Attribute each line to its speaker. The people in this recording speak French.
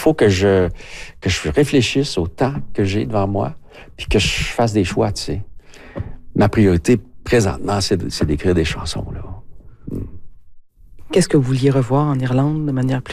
Speaker 1: faut que je réfléchisse au temps que j'ai devant moi, puis que je fasse des choix, tu sais. Ma priorité, présentement, c'est d'écrire des chansons, là.
Speaker 2: Qu'est-ce que vous vouliez revoir en Irlande de manière plus